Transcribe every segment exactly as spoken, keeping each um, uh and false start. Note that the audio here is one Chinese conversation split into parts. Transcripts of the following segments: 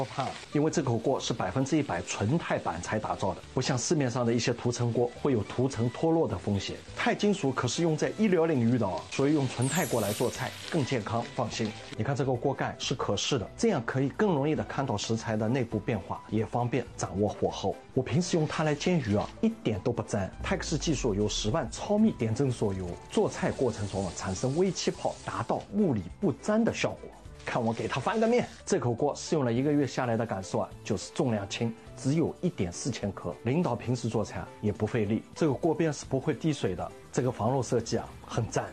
怕，因为这口锅是百分之一百纯钛板材打造的，不像市面上的一些涂层锅会有涂层脱落的风险。钛金属可是用在医疗领域的哦，所以用纯钛锅来做菜更健康放心。你看这个锅盖是可视的，这样可以更容易的看到食材的内部变化，也方便掌握火候。我平时用它来煎鱼啊，一点都不粘。泰克斯技术由十万超密点阵所有，做菜过程中啊产生微气泡，达到物理不粘的效果。看我给它翻个面，这口锅试用了一个月下来的感受啊，就是重量轻，只有一点四千克。领导平时做菜啊也不费力，这个锅边是不会滴水的，这个防漏设计啊很赞。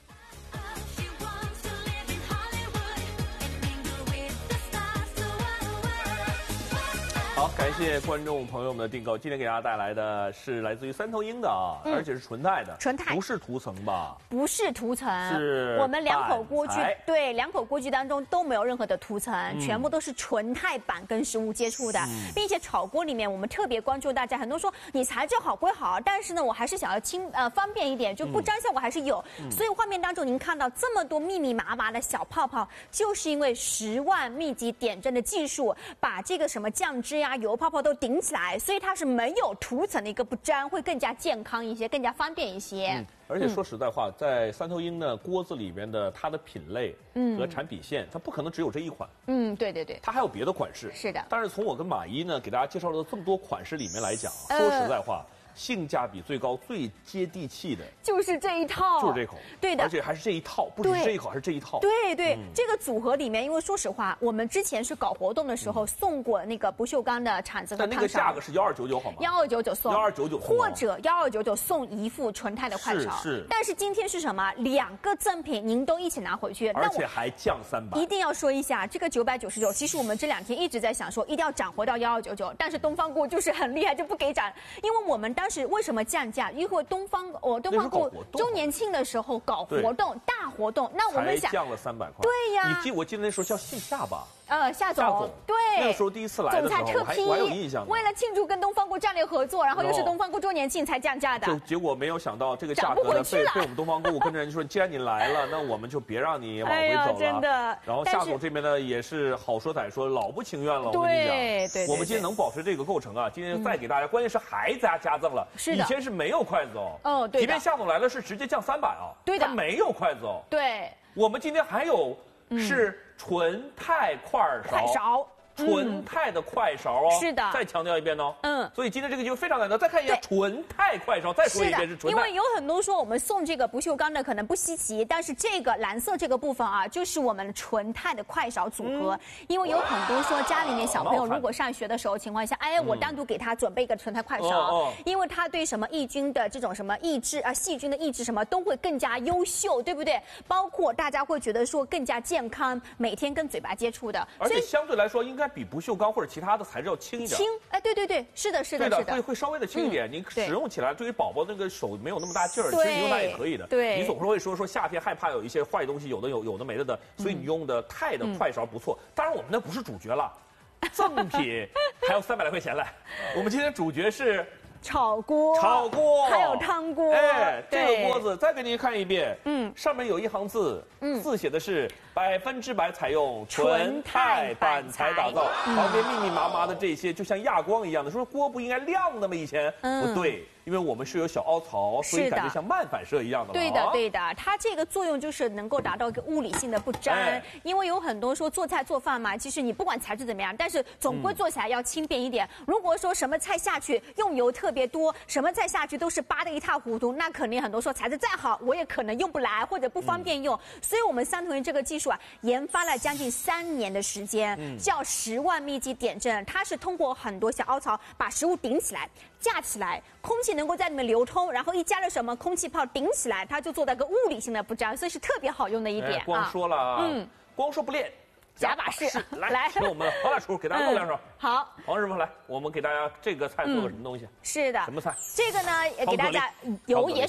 好，感谢观众朋友们的订购。今天给大家带来的是来自于三头鹰的啊，嗯、而且是纯钛的， 纯钛， 不是涂层吧？ 不是涂层， 是我们两口锅具，对，两口锅具当中都没有任何的涂层，嗯、全部都是纯钛板跟食物接触的，嗯、并且炒锅里面我们特别关注大家，很多说你材质好归好，但是呢，我还是想要轻呃方便一点，就不粘效果还是有。嗯、所以画面当中您看到这么多密密麻麻的小泡泡，就是因为十万密集点阵的技术，把这个什么酱汁呀、油泡泡都顶起来，所以它是没有涂层的一个不粘，会更加健康一些，更加方便一些。嗯、 而且说实在话，嗯、在三头鹰的锅子里边的它的品类和产品线，它不可能只有这一款。 嗯，对对对， 它还有别的款式。 是的。 但是从我跟马一呢给大家介绍了这么多款式里面来讲，呃、说实在话。性价比最高、最接地气的， 就是这一套， 就是这口， 对的， 而且还是这一套，不只是这一口，还是这一套。 对对，嗯、这个组合里面，因为说实话，我们之前是搞活动的时候、嗯、送过那个不锈钢的铲子和烫勺， 但那个价格是幺二九九好吗？ 幺二九九送， 幺二九九， 或者幺二九九送一副纯钛的快勺。 是是。 但是今天是什么？两个赠品您都一起拿回去， 而且还降三百。 一定要说一下，这个九百九十九，其实我们这两天一直在想说，一定要涨回到幺二九九，但是东方锅就是很厉害，就不给涨，因为我们当时为什么降？价，因为东方我东方锅周年庆的时候搞活动，大活动，那我们想降了三百块。 对呀， 你记我记得那时候叫线下吧？ 呃，夏总，夏总对， 那个时候第一次来的时候，我还我还有印象。 为了庆祝跟东方锅战略合作，然后又是东方锅周年庆才降价的。 就结果没有想到这个价格呢被被我们东方锅，我跟着人家说，既然你来了，那我们就别让你往回走了。 真的。 然后夏总这边呢也是好说歹说，老不情愿了。我跟你讲， 对对， 我们今天能保持这个构成啊，今天再给大家，关键是还加加赠了。 是的， 以前是没有筷子哦。 哦，对。 即便夏总来了，是直接降三百啊。 对的。 他没有筷子哦。 对。 我们今天还有是纯钛块勺。 快勺。 纯钛的快勺哦， 是的， 再强调一遍哦， 嗯， 所以今天这个就非常难得。再看一下纯钛快勺，再说一遍是纯钛。 因为有很多说我们送这个不锈钢的可能不稀奇，但是这个蓝色这个部分啊，就是我们纯钛的快勺组合。嗯、因为有很多说家里面小朋友如果上学的时候情况下，哎，我单独给他准备一个纯钛快勺，嗯、因为他对什么抑菌的这种什么抑制啊、细菌的抑制什么都会更加优秀，对不对？包括大家会觉得说更加健康，每天跟嘴巴接触的， 而且相对来说应该比不锈钢或者其他的材质要轻一点， 轻，哎，对对对，是的，是的， 对的，会会稍微的轻一点。嗯、你使用起来，对于宝宝那个手没有那么大劲儿，其实你用它也可以的。 对， 你总是会说说夏天害怕有一些坏东西，有的有有的没的的，所以你用的钛的快勺不错。嗯、当然，我们那不是主角了，赠品还有三百来块钱嘞。我们今天主角是。 炒锅， 炒锅， 还有汤锅。 哎，这个锅子再给您看一遍。嗯，上面有一行字，嗯，字写的是百分之百采用纯钛板材打造，旁边密密麻麻的这些就像亚光一样的。说锅不应该亮的吗？以前不对。因为我们是有小凹槽，所以感觉像漫反射一样的。 对的，对的，它这个作用就是能够达到一个物理性的不粘。哎、因为有很多说做菜做饭嘛，其实你不管材质怎么样，但是总归做起来要轻便一点。嗯、如果说什么菜下去用油特别多，什么菜下去都是扒得一塌糊涂，那肯定很多说材质再好，我也可能用不来或者不方便用。嗯、所以我们三头鹰这个技术啊，研发了将近三年的时间，嗯、叫十万密集点阵，它是通过很多小凹槽把食物顶起来、架起来，空气能够在里面流通，然后一加了什么空气泡顶起来，它就做到个物理性的不粘，所以是特别好用的一点。 哎、光说了啊，嗯，光说不练， 假把式。 来，来，请我们黄大厨给大家露两手。 嗯、好， 黄师傅来，我们给大家这个菜做个什么东西？ 嗯、是的， 什么菜？ 这个呢，也给大家油也少。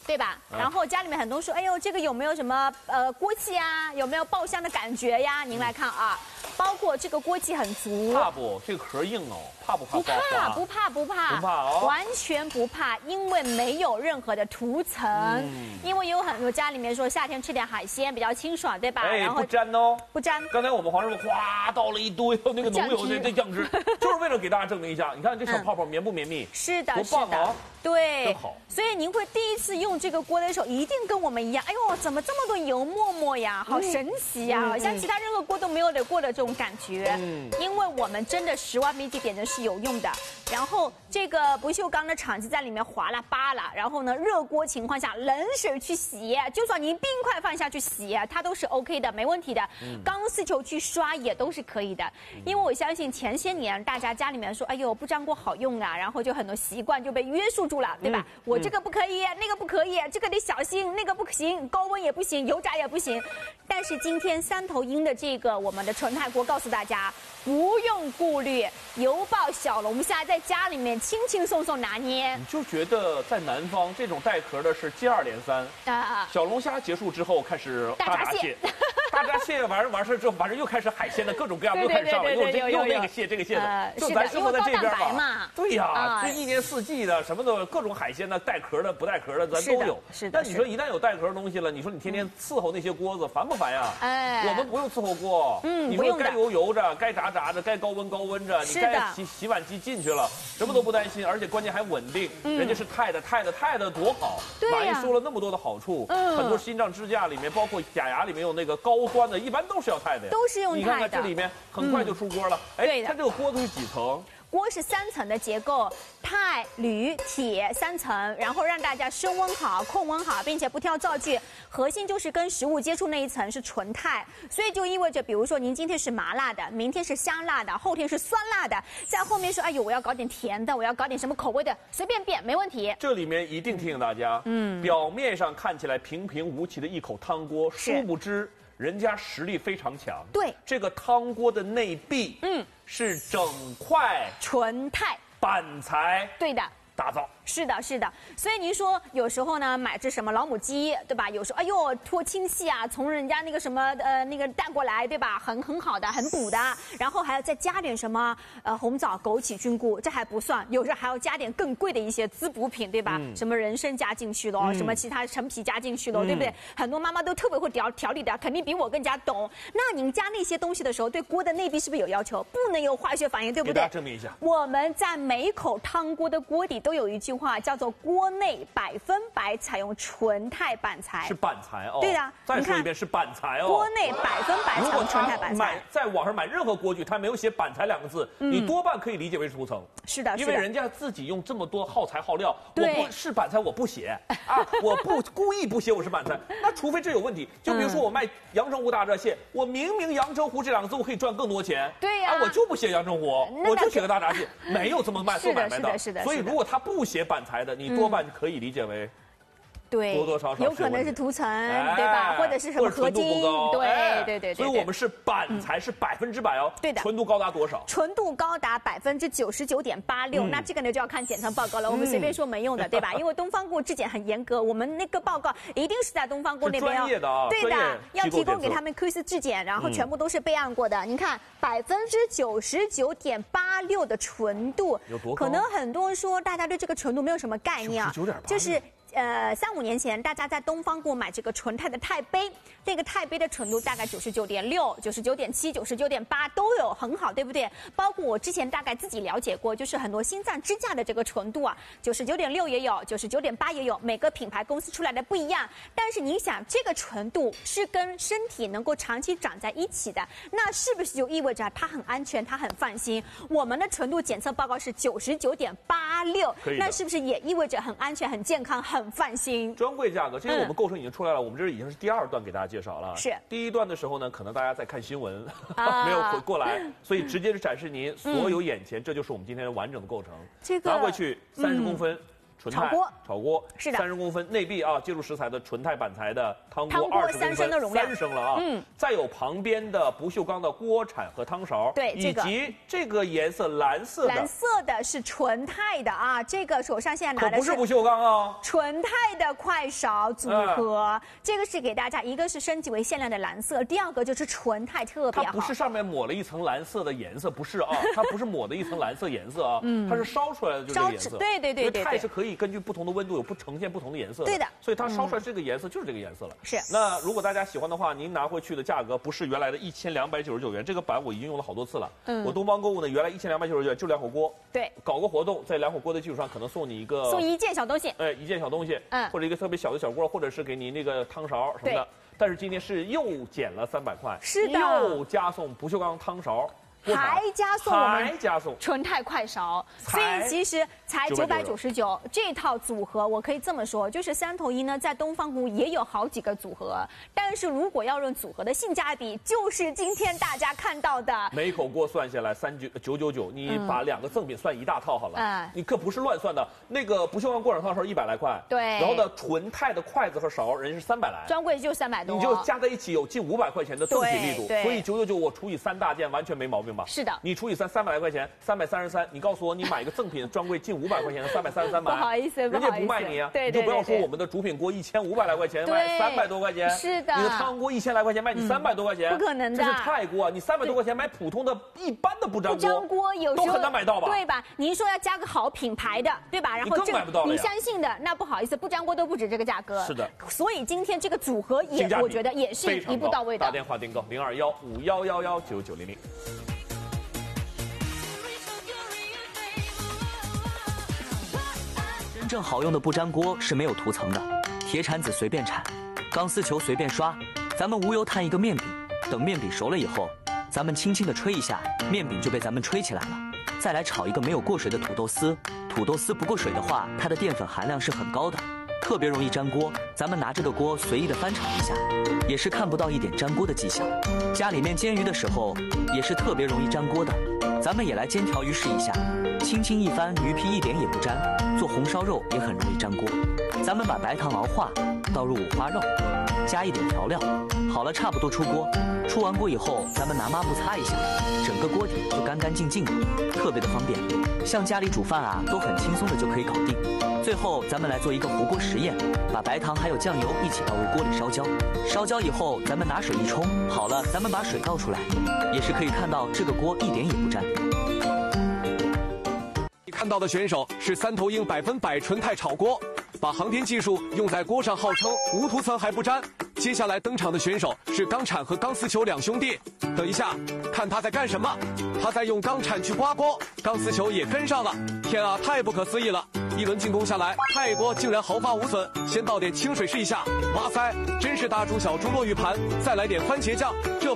对吧？然后家里面很多人说，哎呦，这个有没有什么呃锅气啊？有没有爆香的感觉呀？您来看啊，包括这个锅气很足。 怕不？这个壳硬哦，怕不怕？ 不怕，不怕，不怕， 不怕哦， 完全不怕，因为没有任何的涂层。嗯，因为有很多家里面说夏天吃点海鲜比较清爽，对吧？ 哎， 然后不粘哦， 不粘。 刚才我们黄师傅哗倒了一堆那个浓油的这酱汁，就是为了给大家证明一下，你看这小泡泡绵不绵密？ 是的， 多棒啊！ 对， 真好。 所以您会第一次用这个锅的时候，一定跟我们一样，哎呦，怎么这么多油沫沫呀？好神奇呀！好像其他任何锅都没有的锅的这种感觉。嗯，因为我们真的十万米级点灯是有用的。然后这个不锈钢的场子在里面划了扒了，然后呢，热锅情况下冷水去洗，就算您冰块放下去洗，它都是 OK 的，没问题的。钢丝球去刷也都是可以的。因为我相信前些年大家家里面说，哎呦，不粘锅好用啊，然后就很多习惯就被约束住了，对吧？嗯、我这个不可以，那个不可以，这个得小心，那个不行，高温也不行，油炸也不行。但是今天三头鹰的这个我们的纯钛锅告诉大家，不用顾虑，油爆小龙虾在家里面轻轻松松拿捏。 你就觉得在南方这种带壳的是接二连三啊，小龙虾结束之后开始大闸蟹。大闸蟹完完事之后，反正又开始海鲜的各种各样又开始上了，又这又那个蟹这个蟹的，就咱生活在这边吧。对呀，这一年四季的什么的各种海鲜的，带壳的不带壳的咱都有。 是的。 但你说一旦有带壳的东西了，你说你天天伺候那些锅子烦不烦呀？哎，我们不用伺候锅，嗯，你说该油油着，该炸炸着，该高温高温着，你该洗洗碗机进去了，什么都不担心，而且关键还稳定。人家是钛的，钛的，钛的多好。马一说了那么多的好处，很多心脏支架里面，包括假牙里面有那个高端的，一般都是要钛的， 都是用钛的。 你看看这里面很快就出锅了。哎，它这个锅都是几层？ 锅是三层的结构，钛、铝、铁三层，然后让大家升温好、控温好，并且不挑灶具。核心就是跟食物接触那一层是纯钛，所以就意味着，比如说您今天是麻辣的，明天是香辣的，后天是酸辣的，在后面说，哎呦，我要搞点甜的，我要搞点什么口味的，随便变，没问题。 这里面一定提醒大家，嗯，表面上看起来平平无奇的一口汤锅，殊不知。人家实力非常强， 对这个汤锅的内壁，嗯，是整块纯钛板材， 对的， 打造。 是的，是的，所以您说有时候呢，买只什么老母鸡，对吧？有时候哎呦托亲戚啊，从人家那个什么呃那个带过来，对吧？很很好的，很补的，然后还要再加点什么呃红枣、枸杞、菌菇，这还不算，有时候还要加点更贵的一些滋补品，对吧？嗯、什么人参加进去了，嗯、什么其他陈皮加进去了，嗯、对不对？很多妈妈都特别会调调理的，肯定比我更加懂。那您加那些东西的时候，对锅的内壁是不是有要求？不能有化学反应，对不对？ 给大家证明一下。 我们在每口汤锅的锅底都有一句话叫做锅内百分百采用纯钛板材， 是板材哦。 对的， 再说一遍是板材哦。 锅内百分百采用纯钛板材。 买在网上买任何锅具，它没有写板材两个字，嗯、你多半可以理解为涂层。 是的， 因为人家自己用这么多耗材耗料，我不是板材我不写啊，我不故意不写我是板材，那除非这有问题。就比如说我卖阳澄湖大闸蟹，我明明阳澄湖这两个字我可以赚更多钱， 对呀、 啊，我就不写阳澄湖，我就写个大闸蟹，没有这么卖做买卖的。 是的， 所以如果他不写板材的，你多半可以理解为。 对， 多多少少有可能是涂层，对吧？或者是什么合金？对对对。 所以我们是板材是百分之百哦。 对的。 纯度高达多少？ 纯度高达百分之九十九点八六。那这个呢就要看检测报告了。我们随便说没用的，对吧？因为东方锅质检很严格，我们那个报告一定是在东方锅那边专业的啊， 对的，要提供给他们 Q C 质检，然后全部都是备案过的。您看百分之九十九点八六的纯度， 有多高？ 可能很多人说大家对这个纯度没有什么概念啊，就是。呃，三五年前，大家在东方锅买这个纯钛的钛杯，这个钛杯的纯度大概九十九点六、九十九点七、九十九点八都有，很好，对不对？包括我之前大概自己了解过，就是很多心脏支架的这个纯度啊，九十九点六也有，九十九点八也有，每个品牌公司出来的不一样。但是你想，这个纯度是跟身体能够长期长在一起的，那是不是就意味着它很安全，它很放心？我们的纯度检测报告是九十九点八六，那是不是也意味着很安全、很健康、很放心？ 专柜价格，这个我们构成已经出来了，嗯、我们这已经是第二段给大家介绍了。 是第一段的时候呢，可能大家在看新闻，啊、没有回过来，所以直接是展示您所有眼前，嗯、这就是我们今天完整的构成。 这个拿回去三十公分。嗯纯钛炒锅， 炒锅是的， 三十公分内壁啊，接触食材的纯钛板材的汤汤锅锅二十公分， 三升的容量， 三升了啊。嗯，再有旁边的不锈钢的锅铲和汤勺， 对， 以及这个颜色蓝色的， 蓝色的是纯钛的啊，这个手上现在拿的可不是不锈钢啊， 纯钛的快勺组合，这个是给大家，一个是升级为限量的蓝色，第二个就是纯钛特别好。 它不是上面抹了一层蓝色的颜色，不是啊，它不是抹的一层蓝色颜色啊，嗯，它是烧出来的就是这个颜色。 对对对对， 钛是可以根据不同的温度有不呈现不同的颜色的。 对的， 所以它烧出来这个颜色就是这个颜色了。 是。 那如果大家喜欢的话，您拿回去的价格不是原来的一千两百九十九元，这个版我已经用了好多次了。嗯。我东方购物呢，原来一千两百九十九元就两火锅。 对。 搞个活动，在两火锅的基础上，可能送你一个。 送一件小东西。 哎，一件小东西。嗯。或者一个特别小的小锅，或者是给您那个汤勺什么的。 对。 但是今天是又减了三百块。 是的。 又加送不锈钢汤勺。 还加送我们还加送纯钛快勺，所以其实才九百九十九这套组合，我可以这么说，就是三头鹰呢在东方购物也有好几个组合，但是如果要论组合的性价比，就是今天大家看到的。 每口锅算下来三九九九九，你把两个赠品算一大套好了，嗯，你可不是乱算的。那个不锈钢锅铲汤勺一百来块， 对， 然后呢纯钛的筷子和勺人是三百来， 专柜就三百多， 你就加在一起有近五百块钱的赠品力度，所以九九九我除以三大件完全没毛病吧？ 是的， 你除以三三百来块钱，三百三十三，你告诉我，你买一个赠品专柜近五百块钱的三百三十三买， 不好意思， 人家不卖你啊， 对你就不要说我们的主品锅一千五百来块钱卖三百多块钱， 是的， 你的汤锅一千来块钱卖你三百多块钱， 不可能的， 这是钛锅，你三百多块钱买普通的一般的不粘锅， 不粘锅有时候都很难买到吧？ 对吧？您说要加个好品牌的，对吧？然后更买不到了， 你相信的，那不好意思，不粘锅都不止这个价格。 是的， 所以今天这个组合也，我觉得也是一步到位的。 打电话订购零二幺五幺幺幺九九零零。 真正好用的不粘锅是没有涂层的，铁铲子随便铲，钢丝球随便刷。咱们无油摊一个面饼，等面饼熟了以后，咱们轻轻的吹一下，面饼就被咱们吹起来了。再来炒一个没有过水的土豆丝，土豆丝不过水的话，它的淀粉含量是很高的，特别容易粘锅。咱们拿这个锅随意的翻炒一下，也是看不到一点粘锅的迹象。家里面煎鱼的时候，也是特别容易粘锅的。咱们也来煎条鱼试一下，轻轻一翻，鱼皮一点也不粘。做红烧肉也很容易粘锅。咱们把白糖熬化，倒入五花肉，加一点调料，好了，差不多出锅。出完锅以后，咱们拿抹布擦一下，整个锅底就干干净净的，特别的方便。像家里煮饭啊，都很轻松的就可以搞定。最后，咱们来做一个糊锅实验，把白糖还有酱油一起倒入锅里烧焦。烧焦以后，咱们拿水一冲，好了，咱们把水倒出来，也是可以看到这个锅一点也不粘。 看到的选手是三头鹰百分百纯钛炒锅，把航天技术用在锅上，号称无涂层还不粘。接下来登场的选手是钢铲和钢丝球两兄弟。等一下，看他在干什么？他在用钢铲去刮锅，钢丝球也跟上了。天啊，太不可思议了！一轮进攻下来，钛锅竟然毫发无损。先倒点清水试一下，哇塞，真是大猪小猪落玉盘。再来点番茄酱，这。